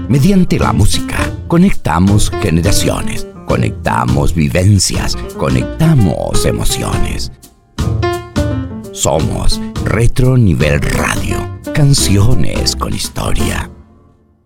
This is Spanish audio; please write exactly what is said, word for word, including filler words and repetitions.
Mediante la música, conectamos generaciones, conectamos vivencias, conectamos emociones. Somos Retro Nivel Radio, canciones con historia.